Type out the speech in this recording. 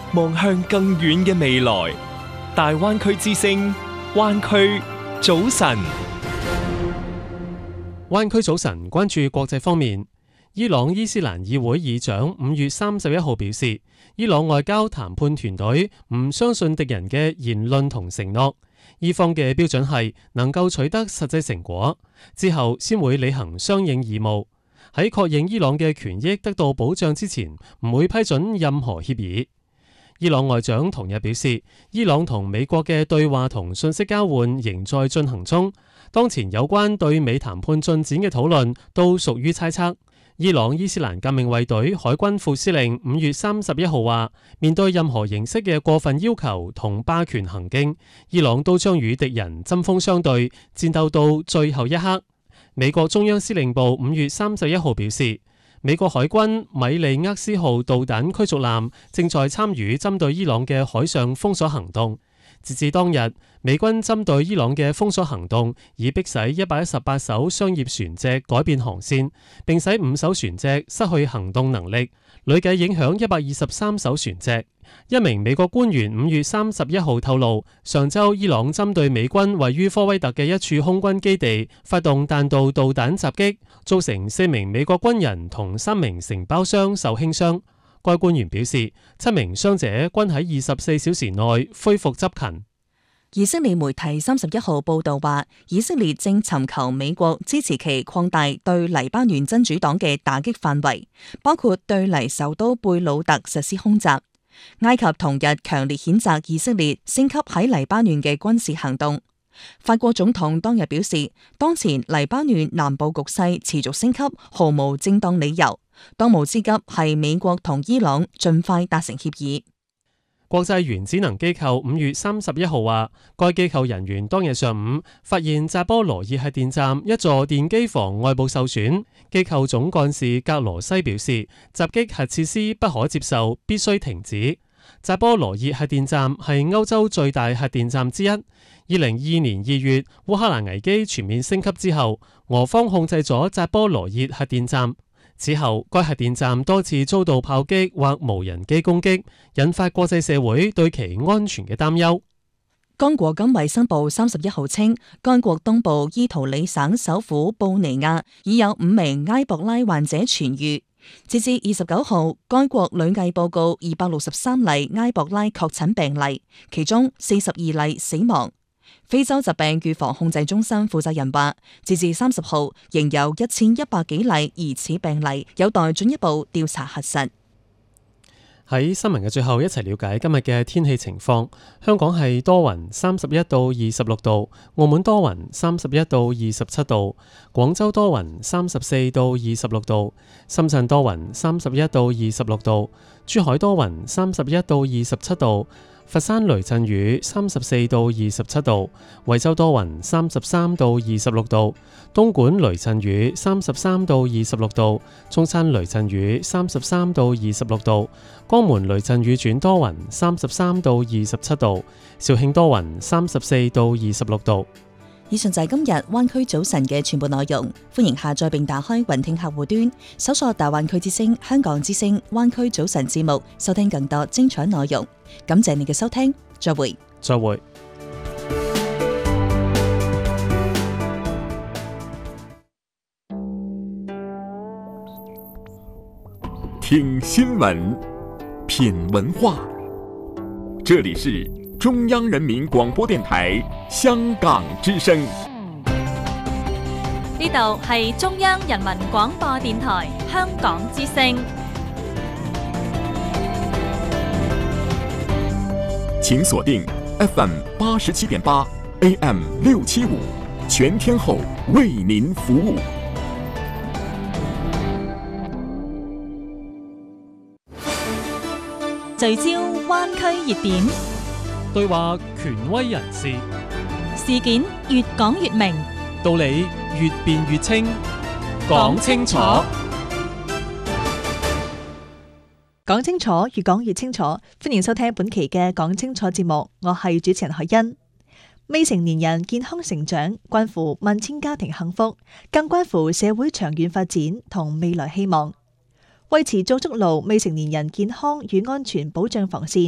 望向更遠嘅未來。大灣區之聲，灣區早晨。 灣區早晨關注國際方面，伊朗伊斯蘭議會議長5月31號表示，伊朗外交談判團隊唔相信敵人嘅言論同承諾，伊方嘅標準係能夠取得實際成果之後先會履行相應義務。喺確認伊朗嘅權益得到保障之前，唔會批准任何協議。伊朗外長同日表示，伊朗同美國嘅對話同信息交換仍在進行中，當前有關對美談判進展嘅討論都屬於猜測。伊朗伊斯蘭革命衛隊海軍副司令5月31號話，面對任何形式嘅過分要求同霸權行徑，伊朗都將與敵人針鋒相對，戰鬥到最後一刻。美國中央司令部5月31號表示，美國海軍米利厄斯號導彈驅逐艦正在參與針對伊朗嘅海上封鎖行動。截至當日，美軍針對伊朗嘅封鎖行動已迫使118艘商業船隻改變航線，並使5艘船隻失去行動能力，累計影響123艘船隻。一名美國官員5月31號透露，上週伊朗針對美軍位於科威特嘅一處空軍基地發動彈道導彈襲擊，造成4名美國軍人同3名承包商受輕傷。該官員表示，7名傷者均喺24小時內恢復執勤。 以色列媒體31號報道話，以色列正尋求美國支持其擴大對黎巴嫩真主黨嘅打擊範圍，包括對黎首都貝魯特實施空襲。埃及同日強烈譴責以色列升級喺黎巴嫩嘅軍事行動。法國總統當日表示，當前黎巴嫩南部局勢持續升級，毫無正當理由。當務之急係美國同伊朗盡快達成協議。 國際原子能機構5月31號話，該機構人員當日上午發現扎波羅熱核電站一座電機房外部受損。機構總幹事格羅西表示，襲擊核設施不可接受，必須停止。扎波羅熱核電站係歐洲最大核電站之一。2022年2月，烏克蘭危機全面升級之後，俄方控制咗扎波羅熱核電站。此後，該核電站多次遭到炮擊或無人機攻擊，引發國際社會對其安全嘅擔憂。 剛果金衛生部31號稱，該國東部伊圖里省首府布尼亞已有5名埃博拉患者痊癒。截至29號，該國累計報告263例埃博拉確診病例，其中42例死亡。非洲疾病預防控制中心負責人話，截至30號，仍有1100幾例疑似病例，有待進一步調查核實。 喺新聞嘅最後，一齊了解今日嘅天氣情況。香港係多雲，31到26度；澳門多雲，31到27度；廣州多雲，34到26度；深圳多雲，31到26度；珠海多雲，31到27度；佛山雷陣雨34到27度；惠州多雲33到26度；東莞雷陣雨33到26度；中山雷陣雨33到26度；江門雷陣雨轉多雲33到27度；肇慶多雲34到26度。 以上就係今日灣區早晨嘅全部內容，歡迎下載並打開雲聽客戶端，搜索大灣區之聲、香港之聲、灣區早晨節目，收聽更多精彩內容。感謝你嘅收聽，再會。 再會。 聽新聞，品文化，這裡是中央人民廣播電台香港之聲。 呢度係中央人民廣播電台香港之聲。 請鎖定 FM 87.8 AM 675，全天候為您服務。 聚焦灣區熱點， 對話權威人士， 事件越講越明， 道理越辯越清，講清楚。 講清楚，越講越清楚。歡迎收聽本期嘅講清楚節目，我係主持人海欣。未成年人健康成長，關乎萬千家庭幸福，更關乎社會長遠發展同未來希望。為持續築牢未成年人健康與安全保障防線，